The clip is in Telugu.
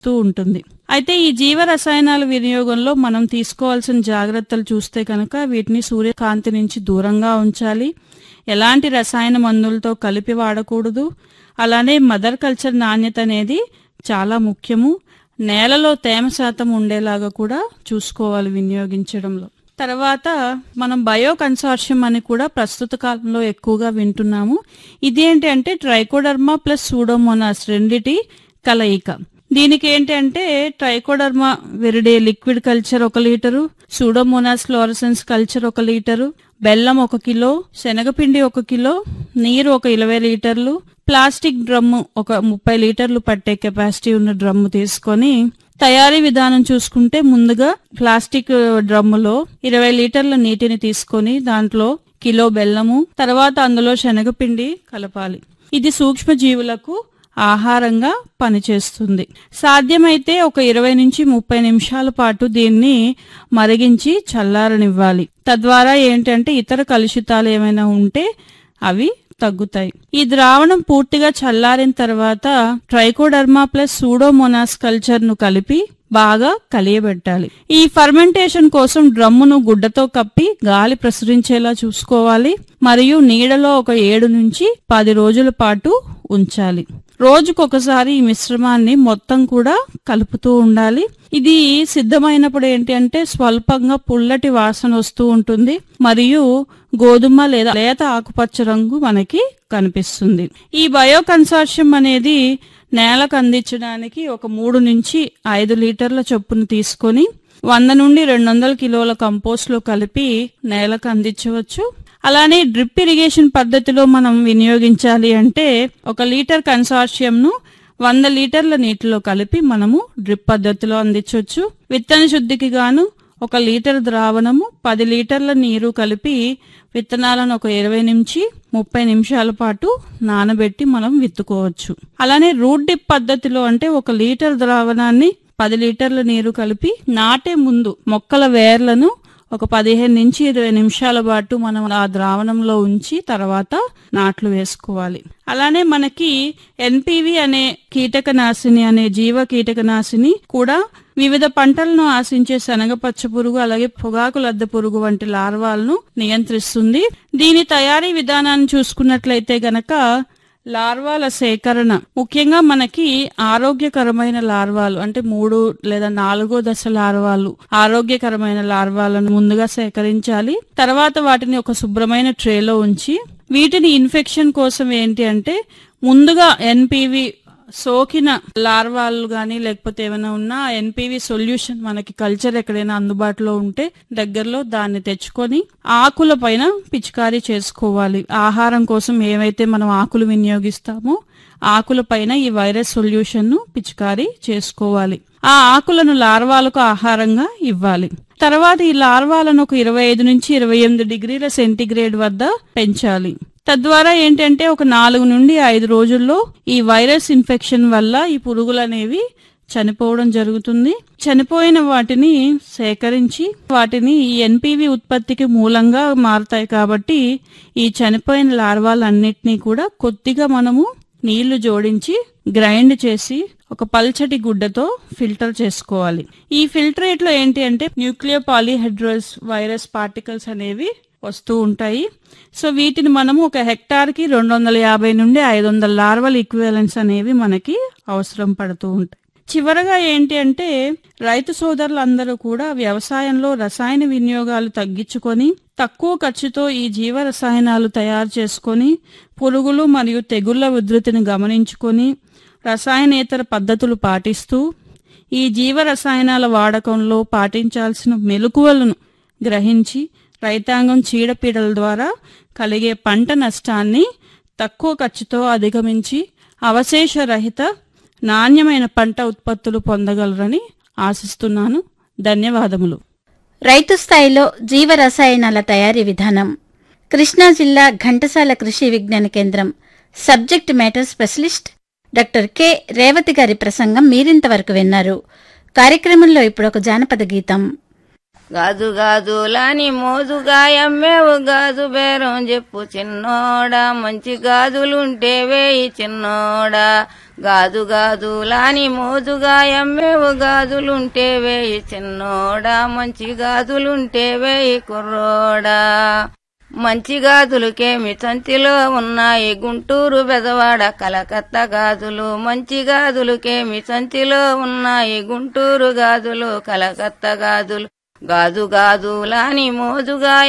ఉంటుంది. అయితే ఈ జీవ రసాయనాల వినియోగంలో మనం తీసుకోవాల్సిన జాగ్రత్తలు చూస్తే కనుక వీటిని సూర్యకాంతి నుంచి దూరంగా ఉంచాలి. ఎలాంటి రసాయన మందులతో కలిపి వాడకూడదు. అలానే మదర్ కల్చర్ నాణ్యత అనేది చాలా ముఖ్యము. నేలలో తేమ శాతం ఉండేలాగా కూడా చూసుకోవాలి వినియోగించడంలో. తర్వాత మనం బయో కన్సార్షియం అని కూడా ప్రస్తుత కాలంలో ఎక్కువగా వింటున్నాము. ఇదేంటి అంటే ట్రైకోడర్మా ప్లస్ సూడోమోనాస్ రెండిటి కలయిక. దీనికి ఏంటి అంటే trichoderma viride liquid culture 1 litre, Pseudomonas fluorescence culture 1 litre, బెల్లం 1 కిలో, శనగపిండి 1 కిలో, నీరు ఒక 20 లీటర్లు, ప్లాస్టిక్ డ్రమ్ము ఒక 30 లీటర్లు పట్టే కెపాసిటీ ఉన్న డ్రమ్ము తీసుకొని తయారీ విధానం చూసుకుంటే ముందుగా ప్లాస్టిక్ డ్రమ్ములో 20 లీటర్ల నీటిని తీసుకొని దాంట్లో కిలో బెల్లము, తర్వాత అందులో శనగపిండి కలపాలి. ఇది సూక్ష్మజీవులకు ఆహారంగా పనిచేస్తుంది. సాధ్యమైతే ఒక 20 నుంచి 30 నిమిషాల పాటు దీన్ని మరిగించి చల్లారనివ్వాలి. తద్వారా ఏంటంటే ఇతర కలుషితాలు ఏమైనా ఉంటే అవి తగ్గుతాయి. ఈ ద్రావణం పూర్తిగా చల్లారిన తర్వాత ట్రైకోడర్మా ప్లస్ సూడోమోనాస్ కల్చర్ ను కలిపి బాగా కలియబెట్టాలి. ఈ ఫర్మెంటేషన్ కోసం డ్రమ్మును గుడ్డతో కప్పి గాలి ప్రసరించేలా చూసుకోవాలి. మరియు నీడలో ఒక 7 నుంచి 10 రోజుల పాటు ఉంచాలి. రోజుకొకసారి ఈ మిశ్రమాన్ని మొత్తం కూడా కలుపుతూ ఉండాలి. ఇది సిద్ధమైనప్పుడు ఏంటి అంటే స్వల్పంగా పుల్లటి వాసన వస్తూ ఉంటుంది మరియు గోధుమ లేదా లేత ఆకుపచ్చ రంగు మనకి కనిపిస్తుంది. ఈ బయో కన్సార్షియం అనేది నేలకు అందించడానికి ఒక 3 నుంచి 5 లీటర్ల చొప్పున తీసుకొని 100 నుండి 200 కిలోల కంపోస్ట్ లో కలిపి నేలకు అందించవచ్చు. అలానే డ్రిప్ ఇరిగేషన్ పద్ధతిలో మనం వినియోగించాలి అంటే 1 లీటర్ కన్సార్షియం ను 100 లీటర్ల నీటిలో కలిపి మనము డ్రిప్ పద్ధతిలో అందించవచ్చు. విత్తన శుద్ధికి గాను 1 లీటర్ ద్రావణము 10 లీటర్ల నీరు కలిపి విత్తనాలను ఒక 20 నుంచి 30 నిమిషాల పాటు నానబెట్టి మనం విత్తుకోవచ్చు. అలానే రూట్ డిప్ పద్ధతిలో అంటే 1 లీటర్ ద్రావణాన్ని 10 లీటర్ల నీరు కలిపి నాటే ముందు మొక్కల వేర్లను ఒక 15 నుంచి 20 నిమిషాల పాటు మనం ఆ ద్రావణంలో ఉంచి తర్వాత నాట్లు వేసుకోవాలి. అలానే మనకి ఎన్పివి అనే కీటకనాశిని అనే జీవ కీటకనాశిని కూడా వివిధ పంటలను ఆశించే శనగపచ్చ పురుగు అలాగే పొగాకు లద్దె పురుగు వంటి లార్వాలను నియంత్రిస్తుంది. దీని తయారీ విధానాన్ని చూసుకున్నట్లయితే గనక లార్వాల సేకరణ ముఖ్యంగా మనకి ఆరోగ్యకరమైన లార్వాలు అంటే 3 లేదా 4వ దశ లార్వాలు ఆరోగ్యకరమైన లార్వాలను ముందుగా సేకరించాలి. తర్వాత వాటిని ఒక శుభ్రమైన ట్రేలో ఉంచి వీటిని ఇన్ఫెక్షన్ కోసం ఏంటి అంటే ముందుగా ఎన్పివి సోకిన లార్వాలు గాని లేకపోతే ఏమైనా ఉన్నా ఎన్పివి సొల్యూషన్ మనకి కల్చర్ ఎక్కడైనా అందుబాటులో ఉంటే దగ్గరలో దాన్ని తెచ్చుకొని ఆకుల పైన పిచికారీ చేసుకోవాలి. ఆహారం కోసం ఏవైతే మనం ఆకులు వినియోగిస్తామో ఆకుల పైన ఈ వైరస్ సొల్యూషన్ ను పిచికారీ చేసుకోవాలి. ఆ ఆకులను లార్వాలకు ఆహారంగా ఇవ్వాలి. తర్వాత ఈ లార్వాలను ఒక 25 నుంచి 28 డిగ్రీల సెంటీగ్రేడ్ వద్ద పెంచాలి. తద్వారా ఏంటంటే ఒక 4 నుండి 5 రోజుల్లో ఈ వైరస్ ఇన్ఫెక్షన్ వల్ల ఈ పురుగులు అనేవి చనిపోవడం జరుగుతుంది. చనిపోయిన వాటిని సేకరించి వాటిని ఈ ఎన్పివి ఉత్పత్తికి మూలంగా మారుతాయి. కాబట్టి ఈ చనిపోయిన లార్వాలన్నిటినీ కూడా కొద్దిగా మనము నీళ్లు జోడించి గ్రైండ్ చేసి ఒక పల్చటి గుడ్డతో ఫిల్టర్ చేసుకోవాలి. ఈ ఫిల్టరేట్ లో ఏంటి అంటే న్యూక్లియోపాలిహెడ్రస్ వైరస్ పార్టికల్స్ అనేవి వస్తూ ఉంటాయి. సో వీటిని మనము ఒక హెక్టార్కి 250 నుండి 500 లార్వల్ ఈక్వివలెంట్స్ అనేవి మనకి అవసరం పడుతూ ఉంటాయి. చివరగా ఏంటి అంటే రైతు సోదరులందరూ కూడా వ్యవసాయంలో రసాయన వినియోగాలు తగ్గించుకొని తక్కువ ఖర్చుతో ఈ జీవ రసాయనాలు తయారు చేసుకొని పురుగులు మరియు తెగుళ్ల ఉధృతిని గమనించుకొని రసాయనేతర పద్ధతులు పాటిస్తూ ఈ జీవ రసాయనాల వాడకంలో పాటించాల్సిన మెలకువలను గ్రహించి రైతాంగం చీడపీడల ద్వారా కలిగే పంట నష్టాన్ని తక్కువ ఖర్చుతో అధిగమించి అవశేష రహిత నాణ్యమైన పంట ఉత్పత్తులు పొందగలరని ఆశిస్తున్నాను. ధన్యవాదములు. రైతు స్థాయిలో జీవ రసాయనాల తయారీ విధానం కృష్ణా జిల్లా ఘంటసాల కృషి విజ్ఞాన కేంద్రం subject matter specialist doctor K Revathi గారి ప్రసంగం మీరింతవరకు విన్నారు. కార్యక్రమంలో ఇప్పుడు ఒక జానపద గీతం. గాజు గాజులాని మోజుగా అమ్మేవు గాజు బేరం చెప్పు చిన్నోడా మంచి గాజులుంటే వేయి చిన్నోడా గాజు గాజులాని మోజుగా అమ్మేవు గాజులుంటే వేయి చిన్నోడా మంచి గాజులుంటే వేయి కుర్రోడా మంచి గాజులకేమి సంచిలో ఉన్నాయి గుంటూరు బెదవాడ కలకత్తా గాజులు మంచి గాజులకేమి సంచిలో ఉన్నాయి గుంటూరు గాజులు కలకత్తా గాజులు గాజు గాజులాని మోజుగా